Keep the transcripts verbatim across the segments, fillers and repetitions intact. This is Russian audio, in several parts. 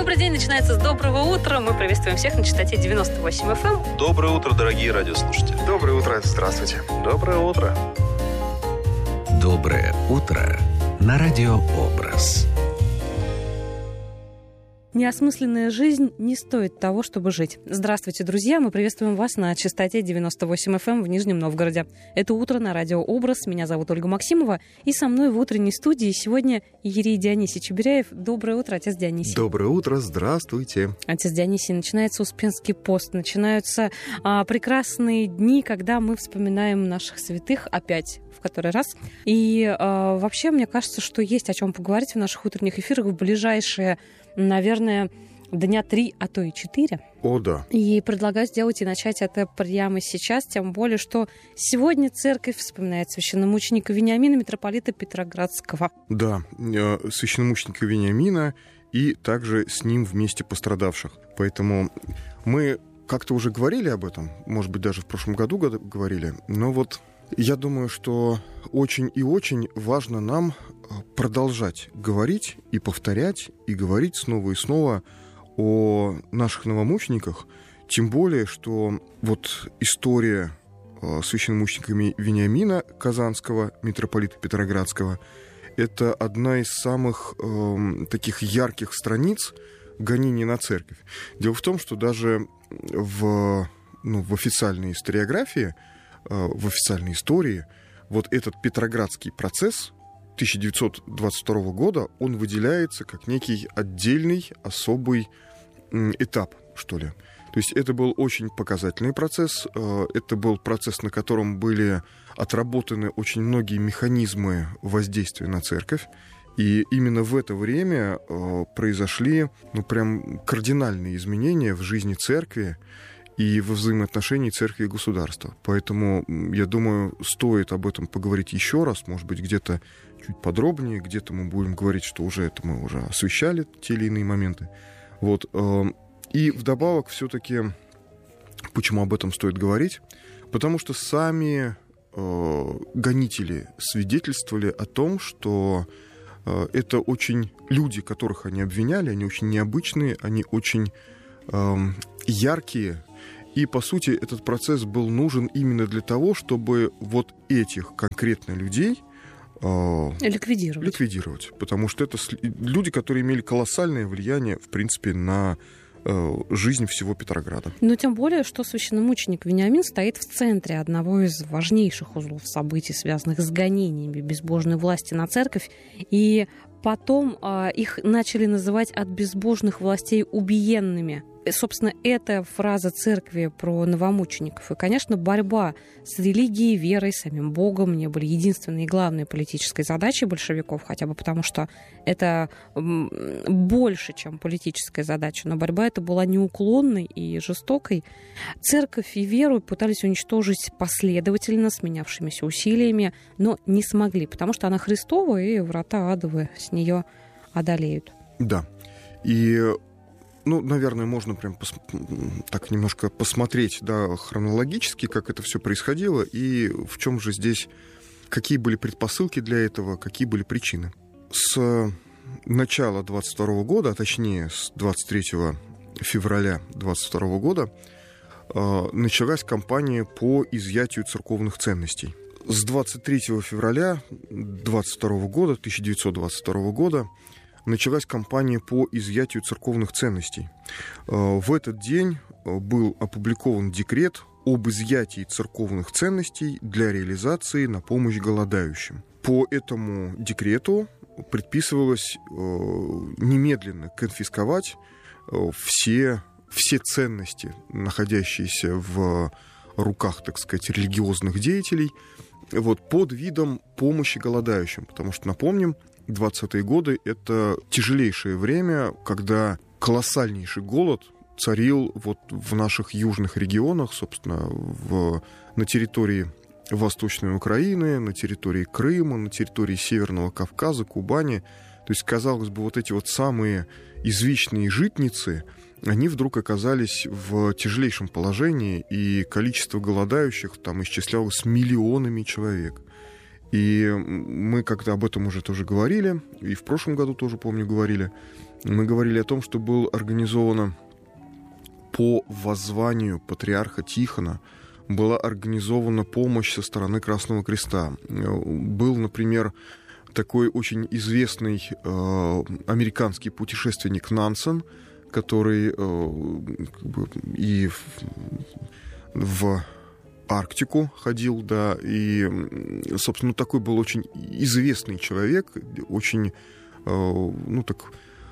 Добрый день начинается с доброго утра. Мы приветствуем всех на частоте девяносто восемь эф эм. Доброе утро, дорогие радиослушатели. Доброе утро, здравствуйте. Доброе утро. Доброе утро на Радио Образ. Неосмысленная жизнь не стоит того, чтобы жить. Здравствуйте, друзья. Мы приветствуем вас на частоте девяносто восемь эф эм в Нижнем Новгороде. Это утро на Радио Образ. Меня зовут Ольга Максимова. И со мной в утренней студии сегодня Юрий Дионисий Чебиряев. Доброе утро, отец Дионисий. Доброе утро, здравствуйте. Отец Дионисий, начинается Успенский пост. Начинаются а, прекрасные дни, когда мы вспоминаем наших святых опять в который раз. И а, вообще, мне кажется, что есть о чем поговорить в наших утренних эфирах в ближайшие, наверное, дня три, а то и четыре. О, да. И предлагаю сделать и начать это прямо сейчас, тем более, что сегодня церковь вспоминает священномученика Вениамина, митрополита Петроградского. Да, священномученика Вениамина и также с ним вместе пострадавших. Поэтому мы как-то уже говорили об этом, может быть, даже в прошлом году говорили, но вот я думаю, что очень и очень важно нам продолжать говорить и повторять, и говорить снова и снова о наших новомучениках, тем более, что вот история священномученика Вениамина Казанского, митрополита Петроградского, это одна из самых э, таких ярких страниц гонений на церковь. Дело в том, что даже в, ну, в официальной историографии, э, в официальной истории, вот этот Петроградский процесс тысяча девятьсот двадцать второго года, он выделяется как некий отдельный, особый э, этап, что ли. То есть это был очень показательный процесс, э, это был процесс, на котором были отработаны очень многие механизмы воздействия на церковь. И именно в это время э, произошли, ну, прям кардинальные изменения в жизни церкви и во взаимоотношении церкви и государства. Поэтому, я думаю, стоит об этом поговорить еще раз, может быть, где-то чуть подробнее, где-то мы будем говорить, что уже это мы уже освещали, те или иные моменты. Вот. Э, и вдобавок все-таки, почему об этом стоит говорить? Потому что сами э, гонители свидетельствовали о том, что это очень люди, которых они обвиняли, они очень необычные, они очень э, яркие. И, по сути, этот процесс был нужен именно для того, чтобы вот этих конкретно людей э, ликвидировать. ликвидировать. Потому что это люди, которые имели колоссальное влияние, в принципе, на жизнь всего Петрограда. Но тем более, что священномученик Вениамин стоит в центре одного из важнейших узлов событий, связанных с гонениями безбожной власти на церковь. И потом э, их начали называть от безбожных властей убиенными. И, собственно, это фраза церкви про новомучеников. И, конечно, борьба с религией, верой, самим Богом не были единственной и главной политической задачей большевиков, хотя бы потому, что это больше, чем политическая задача. Но борьба эта была неуклонной и жестокой. Церковь и веру пытались уничтожить последовательно, с менявшимися усилиями, но не смогли, потому что она Христова, и врата адовы с нее одолеют. Да. И ну, наверное, можно прям пос... так немножко посмотреть, да, хронологически, как это все происходило, и в чем же здесь, какие были предпосылки для этого, какие были причины. С начала двадцать второго года, а точнее с двадцать третьего февраля двадцать второго года, э, началась кампания по изъятию церковных ценностей. С двадцать третьего февраля двадцать второго года, тысяча девятьсот двадцать второго года, началась кампания по изъятию церковных ценностей. В этот день был опубликован декрет об изъятии церковных ценностей для реализации на помощь голодающим. По этому декрету предписывалось немедленно конфисковать все, все ценности, находящиеся в руках, так сказать, религиозных деятелей, вот, под видом помощи голодающим. Потому что, напомним, двадцатые годы — это тяжелейшее время, когда колоссальнейший голод царил вот в наших южных регионах, собственно, в, на территории Восточной Украины, на территории Крыма, на территории Северного Кавказа, Кубани. То есть, казалось бы, вот эти вот самые извечные житницы, они вдруг оказались в тяжелейшем положении, и количество голодающих там исчислялось миллионами человек. И мы как-то об этом уже тоже говорили, и в прошлом году тоже, помню, говорили. Мы говорили о том, что было организовано по воззванию патриарха Тихона, была организована помощь со стороны Красного Креста. Был, например, такой очень известный э, американский путешественник Нансен, который э, как бы и в, в Арктику ходил, да, и, собственно, такой был очень известный человек, очень, э, ну, так...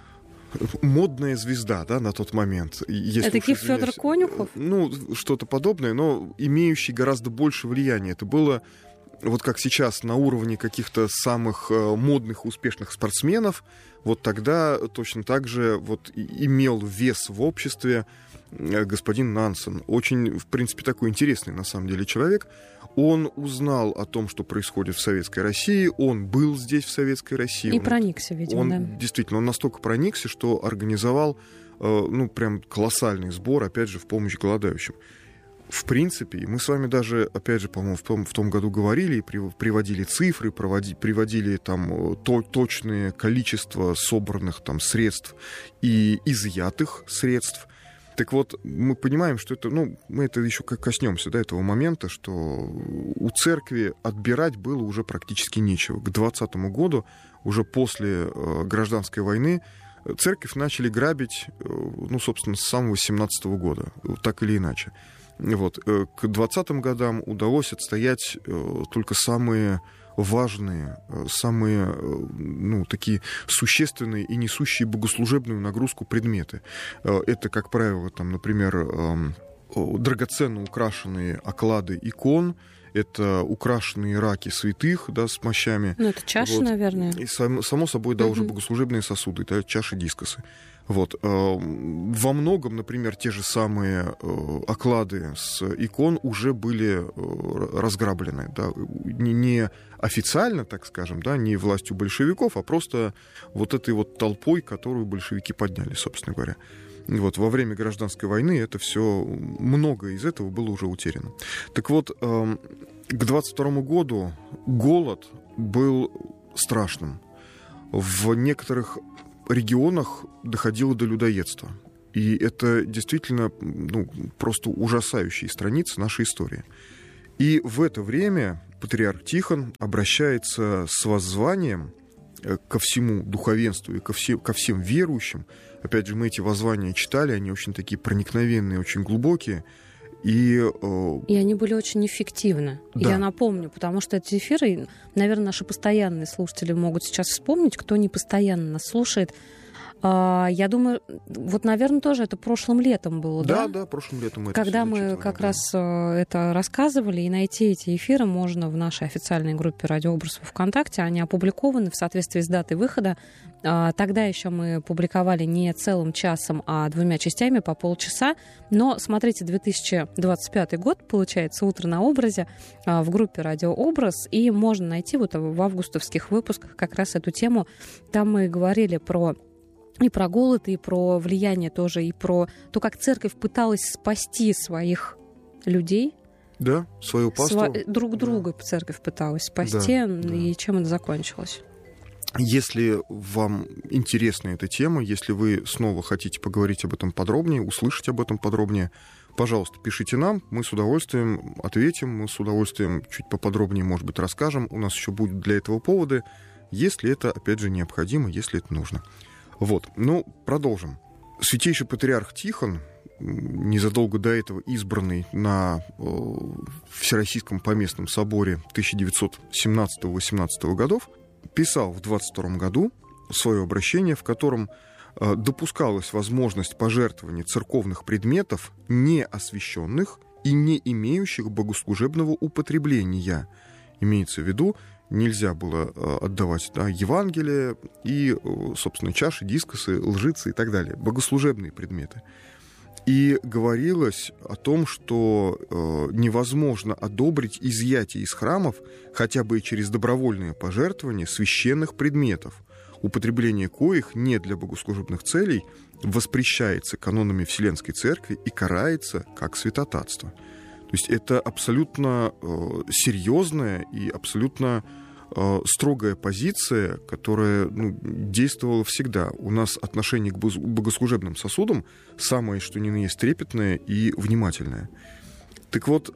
модная звезда, да, на тот момент. Это таки Федор Конюхов? Ну, что-то подобное, но имеющий гораздо больше влияния. Это было, вот как сейчас, на уровне каких-то самых модных, успешных спортсменов. Вот тогда точно так же вот имел вес в обществе господин Нансен. Очень, в принципе, такой интересный, на самом деле, человек. Он узнал о том, что происходит в Советской России, он был здесь, в Советской России. И он, проникся, видимо, он, да. Действительно, он настолько проникся, что организовал, э, ну, прям колоссальный сбор, опять же, в помощь голодающим. В принципе, мы с вами даже, опять же, по-моему, в том, в том году говорили, приводили цифры, проводи, приводили там то, точное количество собранных там средств и изъятых средств. Так вот, мы понимаем, что это, ну, мы это еще как коснемся, да, этого момента, что у церкви отбирать было уже практически нечего. К двадцатому году, уже после э, гражданской войны, церковь начали грабить, э, ну, собственно, с самого семнадцатого года, так или иначе. Вот. Э, к двадцатым годам удалось отстоять э, только самые важные, самые, ну, такие существенные и несущие богослужебную нагрузку предметы. Это, как правило, там, например, драгоценно украшенные оклады икон, это украшенные раки святых, да, с мощами. Ну, это чаши, вот. Наверное. И, само собой, да, угу. уже богослужебные сосуды, да, чаши, дискосы. Вот. Во многом, например, те же самые оклады с икон уже были разграблены. Да, не официально, так скажем, да, не властью большевиков, а просто вот этой вот толпой, которую большевики подняли, собственно говоря. Вот, во время гражданской войны это все, многое из этого было уже утеряно. Так вот, к двадцать второму году голод был страшным. В некоторых регионах доходило до людоедства. И это действительно, ну, просто ужасающие страницы нашей истории. И в это время патриарх Тихон обращается с воззванием ко всему духовенству и ко, все, ко всем верующим. Опять же, мы эти воззвания читали, они очень такие проникновенные, очень глубокие. И, э... и они были очень эффективны. Да. Я напомню, потому что эти эфиры, наверное, наши постоянные слушатели могут сейчас вспомнить, кто не постоянно нас слушает. Я думаю, вот, наверное, тоже это прошлым летом было, да? Да, да, прошлым летом мы Когда мы читали, как да. раз это рассказывали, и найти эти эфиры можно в нашей официальной группе «Радио Образ» ВКонтакте. Они опубликованы в соответствии с датой выхода. Тогда еще мы публиковали не целым часом, а двумя частями по полчаса. Но, смотрите, две тысячи двадцать пятый год, получается, «Утро на образе» в группе «Радио Образ». И можно найти вот в августовских выпусках как раз эту тему. Там мы говорили про... И про голод, и про влияние тоже, и про то, как церковь пыталась спасти своих людей. Да, свою паству. Сва- друг друга да. Церковь пыталась спасти, да, да. И чем это закончилось. Если вам интересна эта тема, если вы снова хотите поговорить об этом подробнее, услышать об этом подробнее, пожалуйста, пишите нам, мы с удовольствием ответим, мы с удовольствием чуть поподробнее, может быть, расскажем. У нас еще будут для этого поводы, если это, опять же, необходимо, если это нужно. Вот, ну, продолжим. Святейший патриарх Тихон, незадолго до этого избранный на э, Всероссийском поместном соборе тысяча девятьсот семнадцатого — восемнадцатого годов, писал в двадцать втором году свое обращение, в котором э, допускалась возможность пожертвования церковных предметов, не освященных и не имеющих богослужебного употребления. Имеется в виду, нельзя было отдавать, да, Евангелие и, собственно, чаши, дискосы, лжицы и так далее, богослужебные предметы. И говорилось о том, что э, невозможно одобрить изъятие из храмов хотя бы и через добровольное пожертвование священных предметов, употребление коих не для богослужебных целей воспрещается канонами Вселенской Церкви и карается как святотатство. То есть это абсолютно э, серьезное и абсолютно строгая позиция, которая ну, действовала всегда. У нас отношение к богослужебным сосудам самое, что ни на есть, трепетное и внимательное. Так вот,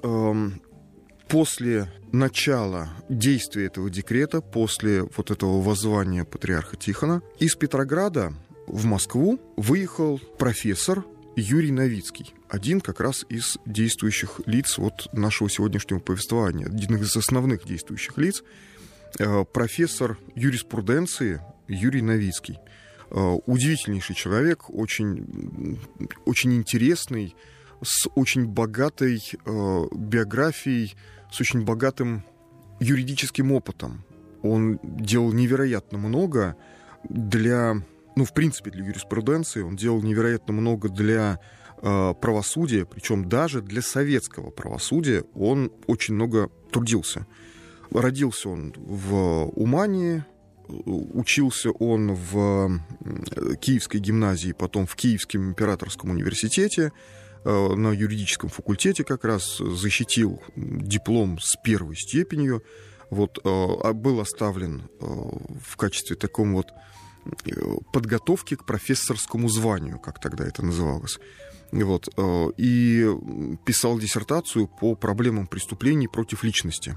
после начала действия этого декрета, после вот этого воззвания патриарха Тихона, из Петрограда в Москву выехал профессор Юрий Новицкий, один как раз из действующих лиц вот нашего сегодняшнего повествования, один из основных действующих лиц, профессор юриспруденции Юрий Новицкий. Удивительнейший человек, очень, очень интересный, с очень богатой биографией, с очень богатым юридическим опытом. Он делал невероятно много для, ну, в принципе, для юриспруденции, он делал невероятно много для э, правосудия, причем даже для советского правосудия он очень много трудился. Родился он в Умане, учился он в Киевской гимназии, потом в Киевском императорском университете, на юридическом факультете как раз, защитил диплом с первой степенью, вот, был оставлен в качестве таком вот подготовки к профессорскому званию, как тогда это называлось. Вот, и писал диссертацию по проблемам преступлений против личности.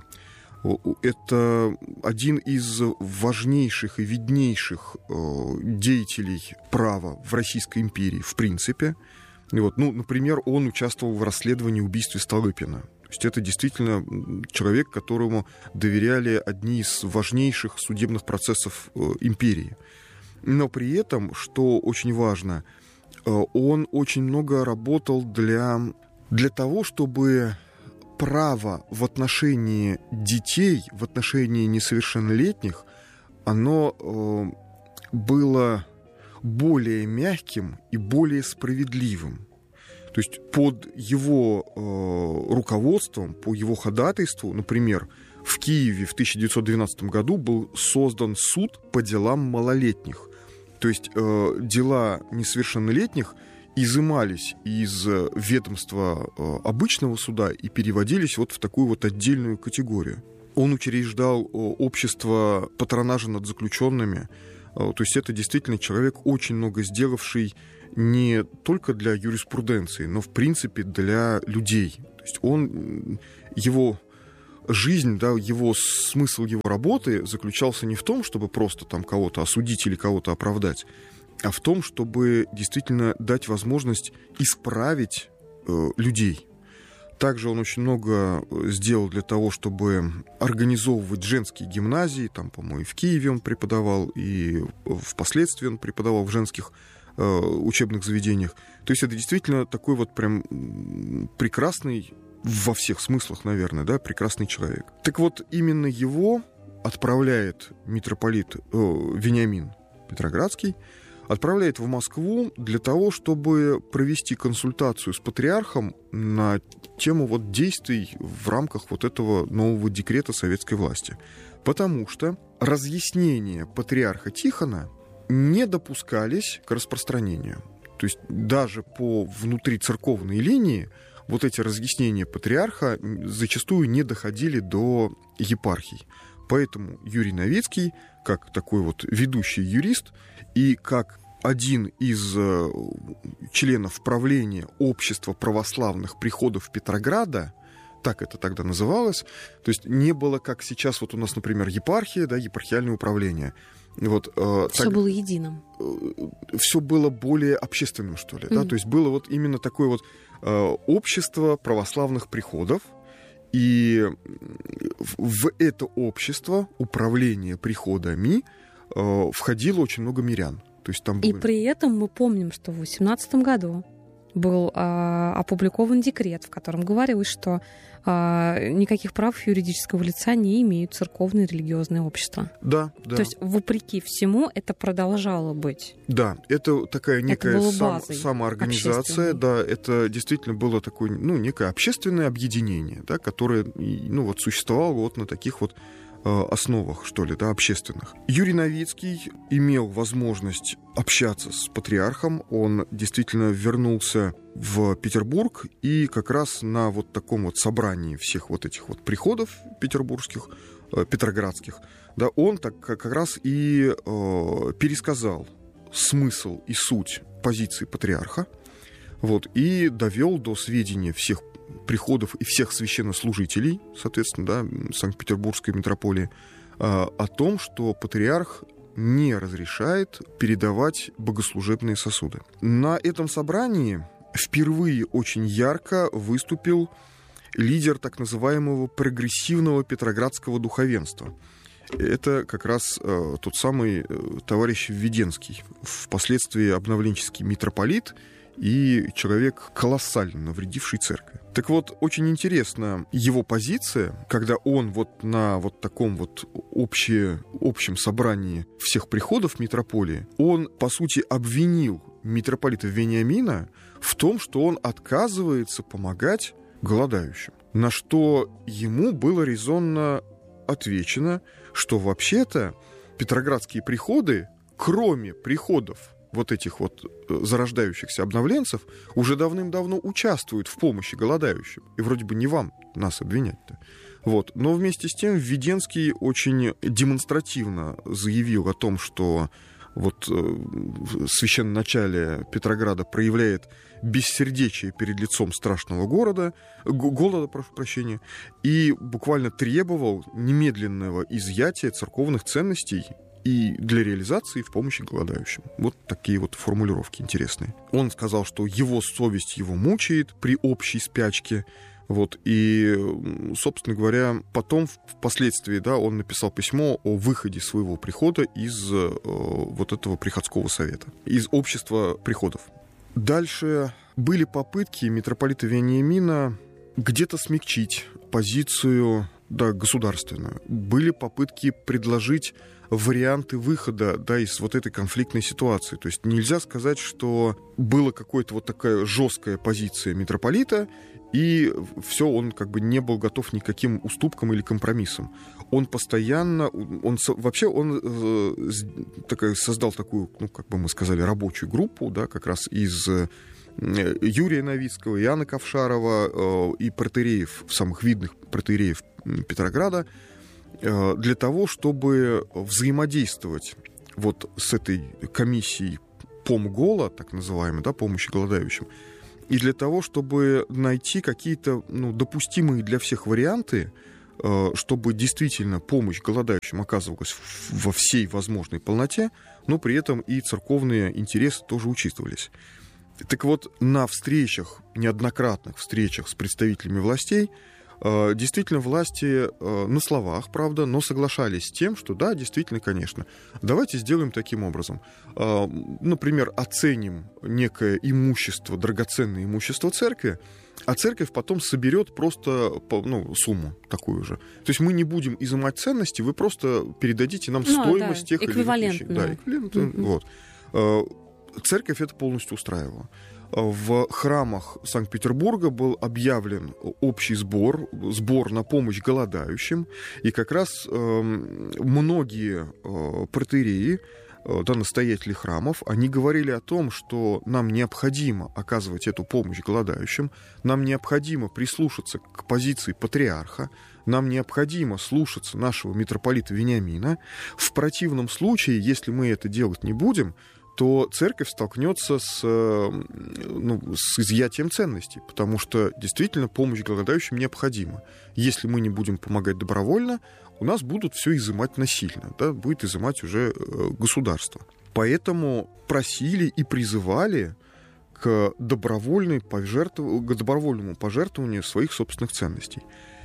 Это один из важнейших и виднейших деятелей права в Российской империи, в принципе. И вот, ну, например, он участвовал в расследовании убийства Столыпина. То есть это действительно человек, которому доверяли одни из важнейших судебных процессов империи. Но при этом, что очень важно, он очень много работал для, для того, чтобы право в отношении детей, в отношении несовершеннолетних, оно было более мягким и более справедливым. То есть под его э, руководством, по его ходатайству, например, в Киеве в тысяча девятьсот двенадцатом году был создан суд по делам малолетних. То есть э, дела несовершеннолетних изымались из ведомства э, обычного суда и переводились вот в такую вот отдельную категорию. Он учреждал э, общество патронажа над заключенными. То есть это действительно человек, очень много сделавший не только для юриспруденции, но, в принципе, для людей. То есть он, его жизнь, да, его смысл его работы заключался не в том, чтобы просто там кого-то осудить или кого-то оправдать, а в том, чтобы действительно дать возможность исправить э, людей. Также он очень много сделал для того, чтобы организовывать женские гимназии. Там, по-моему, и в Киеве он преподавал, и впоследствии он преподавал в женских э, учебных заведениях. То есть это действительно такой вот прям прекрасный, во всех смыслах, наверное, да, прекрасный человек. Так вот, именно его отправляет митрополит э, Вениамин Петроградский, отправляет в Москву для того, чтобы провести консультацию с патриархом на тему вот действий в рамках вот этого нового декрета советской власти. Потому что разъяснения патриарха Тихона не допускались к распространению. То есть даже по внутрицерковной линии вот эти разъяснения патриарха зачастую не доходили до епархий. Поэтому Юрий Новицкий, как такой вот ведущий юрист и как один из э, членов правления Общества православных приходов Петрограда, так это тогда называлось, то есть не было, как сейчас вот у нас, например, епархия, да, епархиальное управление. Вот, э, все так, было единым. Э, все было более общественным, что ли. Mm-hmm. Да? То есть было вот именно такое вот э, общество православных приходов, и в это общество управление приходами э, входило очень много мирян. То есть там было... И при этом мы помним, что в восемнадцатом году был э, опубликован декрет, в котором говорилось, что э, никаких прав юридического лица не имеют церковные религиозные общества. Да, да. То есть, вопреки всему, это продолжало быть. Да, это такая некая это сам, самоорганизация, да, это действительно было такое, ну, некое общественное объединение, да, которое, ну, вот существовало вот на таких вот основах, что ли, да, общественных. Юрий Новицкий имел возможность общаться с патриархом, он действительно вернулся в Петербург, и как раз на вот таком вот собрании всех вот этих вот приходов петербургских, петроградских, да, он так как раз и э, пересказал смысл и суть позиции патриарха, вот, и довел до сведения всех приходов и всех священнослужителей, соответственно, да, Санкт-Петербургской митрополии, э, о том, что патриарх не разрешает передавать богослужебные сосуды. На этом собрании впервые очень ярко выступил лидер так называемого прогрессивного петроградского духовенства. Это как раз э, тот самый э, товарищ Введенский, впоследствии обновленческий митрополит и человек, колоссально навредивший церкви. Так вот, очень интересна его позиция, когда он вот на вот таком вот обще, общем собрании всех приходов митрополии, он, по сути, обвинил митрополита Вениамина в том, что он отказывается помогать голодающим. На что ему было резонно отвечено, что вообще-то петроградские приходы, кроме приходов вот этих вот зарождающихся обновленцев, уже давным-давно участвуют в помощи голодающим. И вроде бы не вам нас обвинять-то. Вот. Но вместе с тем Введенский очень демонстративно заявил о том, что вот священноначалие Петрограда проявляет бессердечие перед лицом страшного города, голода, прошу прощения, и буквально требовал немедленного изъятия церковных ценностей и для реализации в помощи голодающим. Вот такие вот формулировки интересные. Он сказал, что его совесть его мучает при общей спячке. Вот, и, собственно говоря, потом, впоследствии, да, он написал письмо о выходе своего прихода из э, вот этого приходского совета, из общества приходов. Дальше были попытки митрополита Вениамина где-то смягчить позицию, да, государственную. Были попытки предложить варианты выхода, да, из вот этой конфликтной ситуации. То есть нельзя сказать, что была какая-то вот такая жесткая позиция митрополита, и все, он как бы не был готов ни к каким уступкам или компромиссам. Он постоянно, он вообще он э, такая, создал такую, ну, как бы мы сказали, рабочую группу, да, как раз из э, Юрия Новицкого, Иоанна Ковшарова э, и протоиереев, самых видных протоиереев Петрограда, э, для того, чтобы взаимодействовать вот с этой комиссией помгола, так называемой, да, помощи голодающим, и для того, чтобы найти какие-то, ну, допустимые для всех варианты, чтобы действительно помощь голодающим оказывалась во всей возможной полноте, но при этом и церковные интересы тоже учитывались. Так вот, на встречах, неоднократных встречах с представителями властей, действительно власти на словах, правда, но соглашались с тем, что да, действительно, конечно, давайте сделаем таким образом. Например, оценим некое имущество, драгоценное имущество церкви, а церковь потом соберет просто, ну, сумму такую же. То есть мы не будем изымать ценности, вы просто передадите нам ну, стоимость да, тех или иных вещей. Да, эквивалентно. Mm-hmm. Вот. Церковь это полностью устраивала. В храмах Санкт-Петербурга был объявлен общий сбор, сбор на помощь голодающим, и как раз э, многие э, протоиереи, э, да, настоятели храмов, они говорили о том, что нам необходимо оказывать эту помощь голодающим, нам необходимо прислушаться к позиции патриарха, нам необходимо слушаться нашего митрополита Вениамина. В противном случае, если мы это делать не будем, то церковь столкнется с, ну, с изъятием ценностей, потому что действительно помощь голодающим необходима. Если мы не будем помогать добровольно, у нас будут все изымать насильно, да, будет изымать уже государство. Поэтому просили и призывали к, добровольной пожертв... к добровольному пожертвованию своих собственных ценностей.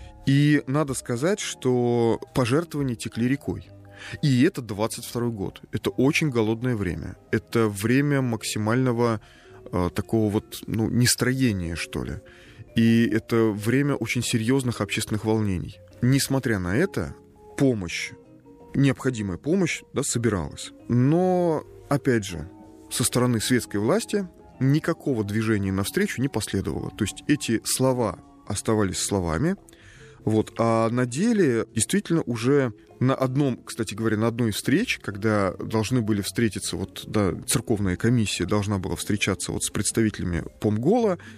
И надо сказать, что пожертвования текли рекой. И это двадцать второй год. Это очень голодное время. Это время максимального э, такого вот, ну, нестроения, что ли. И это время очень серьезных общественных волнений. Несмотря на это, помощь, необходимая помощь, да, собиралась. Но, опять же, со стороны светской власти никакого движения навстречу не последовало. То есть эти слова оставались словами. Вот. А на деле действительно уже на одном, кстати говоря, на одной из встреч, когда должны были встретиться, вот, да, церковная комиссия должна была встречаться вот с представителями помгола,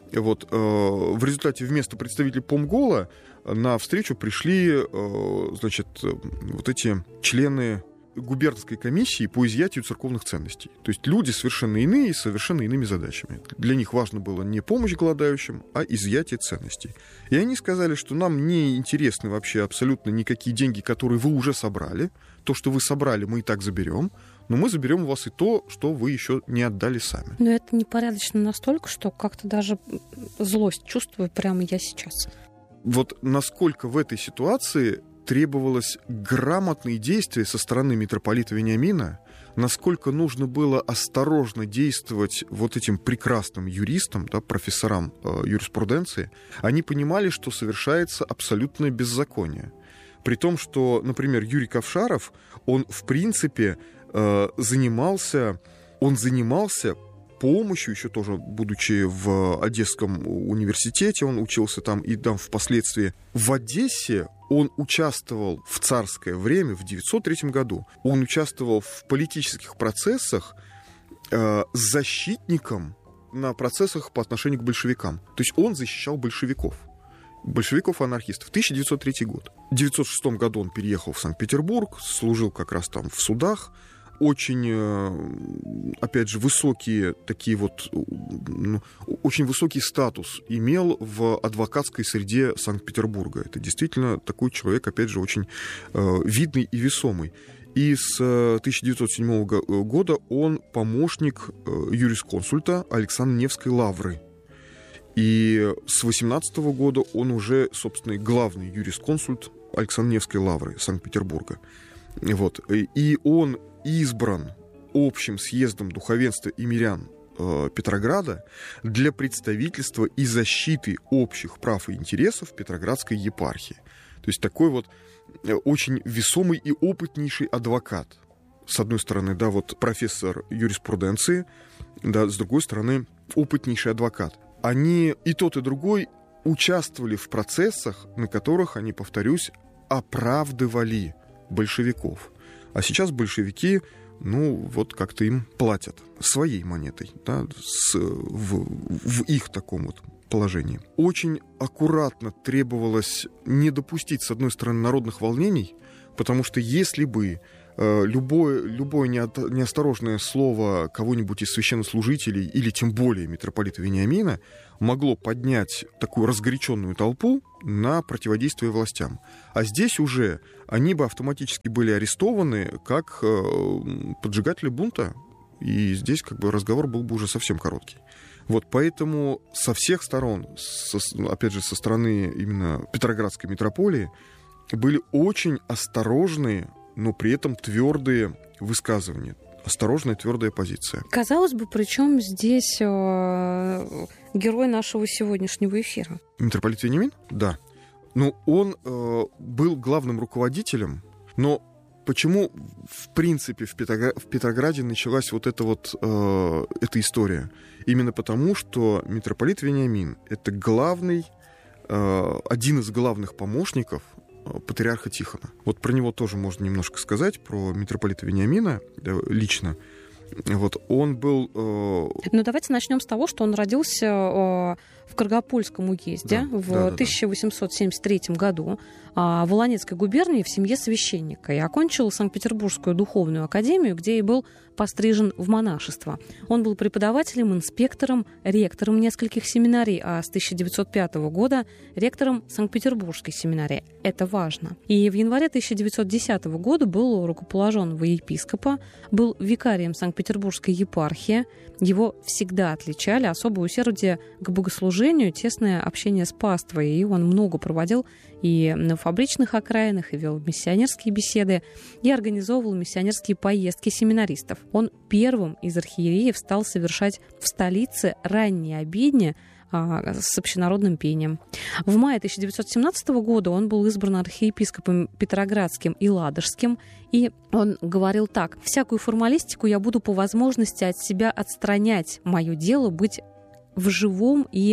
Вот, э, в результате вместо представителей Помгола на встречу пришли, э, значит, вот эти члены губернской комиссии по изъятию церковных ценностей. То есть люди совершенно иные, с совершенно иными задачами. Для них важно было не помощь голодающим, а изъятие ценностей. И они сказали, что нам не интересны вообще абсолютно никакие деньги, которые вы уже собрали. То, что вы собрали, мы и так заберем. Но мы заберем у вас и то, что вы еще не отдали сами. Но это непорядочно настолько, что как-то даже злость чувствую прямо я сейчас. Вот насколько в этой ситуации требовалось грамотные действия со стороны митрополита Вениамина, насколько нужно было осторожно действовать вот этим прекрасным юристам, да, профессорам э, юриспруденции, они понимали, что совершается абсолютное беззаконие. При том, что, например, Юрий Ковшаров, он, в принципе, э, занимался, он занимался помощью, еще тоже будучи в Одесском университете, он учился там и там впоследствии. В Одессе он участвовал в царское время, в девятьсот третьем году, он участвовал в политических процессах э, защитником на процессах по отношению к большевикам. То есть он защищал большевиков. большевиков-анархистов. тысяча девятьсот третий год. В девятьсот шестом году он переехал в Санкт-Петербург, служил как раз там в судах. Очень, опять же, высокие такие вот, ну, очень высокий статус имел в адвокатской среде Санкт-Петербурга. Это действительно такой человек, опять же, очень э, видный и весомый. И с тысяча девятьсот седьмого года он помощник э, юрисконсульта Александра Невской лавры. И с восемнадцатого года он уже, собственно, главный юрисконсульт Александра Невской лавры Санкт-Петербурга. Вот. И он избран общим съездом духовенства и мирян э, Петрограда для представительства и защиты общих прав и интересов Петроградской епархии. То есть такой вот э, очень весомый и опытнейший адвокат. С одной стороны, да, вот профессор юриспруденции, да, с другой стороны, опытнейший адвокат. Они, и тот, и другой, участвовали в процессах, на которых они, повторюсь, оправдывали большевиков. А сейчас большевики, ну, вот как-то им платят своей монетой, да, с, в, в их таком вот положении. Очень аккуратно требовалось не допустить, с одной стороны, народных волнений, потому что если бы э, любое, любое неосторожное слово кого-нибудь из священнослужителей или тем более митрополита Вениамина могло поднять такую разгоряченную толпу на противодействие властям. А здесь уже они бы автоматически были арестованы как э, поджигатели бунта, и здесь как бы разговор был бы уже совсем короткий. Вот поэтому со всех сторон, со, опять же, со стороны именно Петроградской митрополии, были очень осторожные, но при этом твердые высказывания. Осторожная, твердая позиция. Казалось бы, при чем здесь э, герой нашего сегодняшнего эфира? Митрополит Вениамин? Да. Ну, он э, был главным руководителем, но почему, в принципе, в, Петрогра... в Петрограде началась вот эта вот э, эта история? Именно потому, что митрополит Вениамин — это главный, э, один из главных помощников патриарха Тихона. Вот про него тоже можно немножко сказать, про митрополита Вениамина лично. Вот он был... Э... Ну, давайте начнем с того, что он родился э, в Каргопольском уезде, да, в да, да, тысяча восемьсот семьдесят третьем году э, в Волонецкой губернии в семье священника и окончил Санкт-Петербургскую духовную академию, где и был пострижен в монашество. Он был преподавателем, инспектором, ректором нескольких семинарий, а с тысяча девятьсот пятого года ректором Санкт-Петербургской семинарии. Это важно. И в январе тысяча девятьсот десятого года был рукоположен во епископа, был викарием Санкт-Петербургской епархии. Его всегда отличали особое усердие к богослужению, тесное общение с паствой. И он много проводил и на фабричных окраинах, и вел миссионерские беседы, и организовывал миссионерские поездки семинаристов. Он первым из архиереев стал совершать в столице ранние обедни а, с общенародным пением. В мае тысяча девятьсот семнадцатого года он был избран архиепископом Петроградским и Ладожским, и он говорил так: «Всякую формалистику я буду по возможности от себя отстранять. Мое дело быть в живом и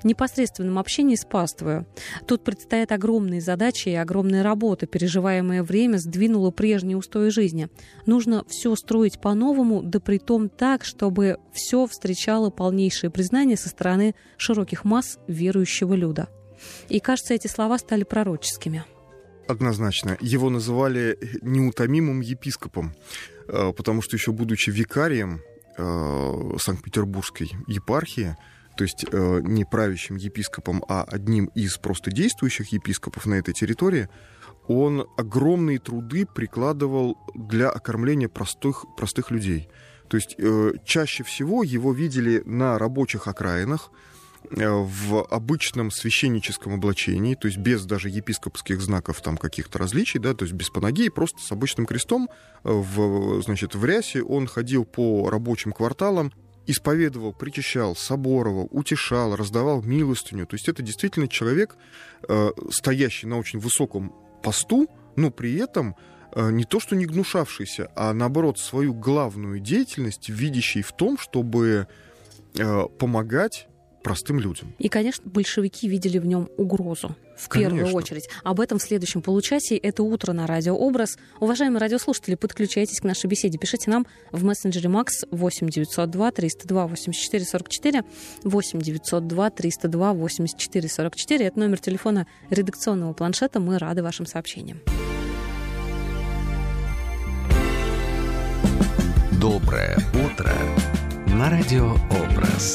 непосредственном общении с паствою. Тут предстоят огромные задачи и огромная работа. Переживаемое время сдвинуло прежние устои жизни. Нужно все строить по-новому, да притом так, чтобы все встречало полнейшее признание со стороны широких масс верующего люда. И, кажется, эти слова стали пророческими. Однозначно. Его называли неутомимым епископом, потому что еще будучи викарием Санкт-Петербургской епархии, то есть не правящим епископом, а одним из просто действующих епископов на этой территории, он огромные труды прикладывал для окормления простых, простых людей. То есть чаще всего его видели на рабочих окраинах, в обычном священническом облачении, то есть без даже епископских знаков там каких-то различий, да, то есть без панагии, просто с обычным крестом в, значит, в рясе он ходил по рабочим кварталам, исповедовал, причащал, соборовал, утешал, раздавал милостыню. То есть это действительно человек, стоящий на очень высоком посту, но при этом не то что не гнушавшийся, а наоборот свою главную деятельность видящий в том, чтобы помогать простым людям. И, конечно, большевики видели в нем угрозу. В Конечно. первую очередь. Об этом в следующем получасе. Это «Утро на радио Образ». Уважаемые радиослушатели, подключайтесь к нашей беседе. Пишите нам в мессенджере Макс восемь девятьсот два триста два восемьдесят четыре сорок четыре, восемь девятьсот два триста два восемьдесят четыре сорок четыре. Это номер телефона редакционного планшета. Мы рады вашим сообщениям. Доброе утро на радио Образ.